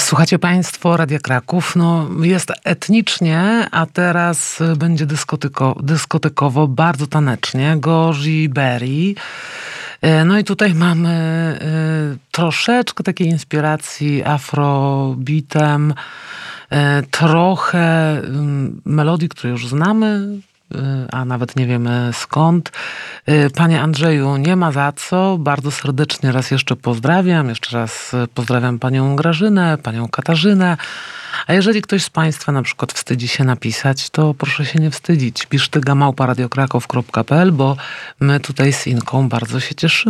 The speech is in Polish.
Słuchacie Państwo Radia Kraków. No, jest etnicznie, a teraz będzie dyskotekowo, bardzo tanecznie. Goji Berry. No i tutaj mamy troszeczkę takiej inspiracji afrobeatem, trochę melodii, które już znamy, a nawet nie wiemy skąd. Panie Andrzeju, nie ma za co. Bardzo serdecznie raz jeszcze pozdrawiam. Jeszcze raz pozdrawiam panią Grażynę, panią Katarzynę. A jeżeli ktoś z Państwa na przykład wstydzi się napisać, to proszę się nie wstydzić. pisztyga@radiokrakow.pl, bo my tutaj z Inką bardzo się cieszymy.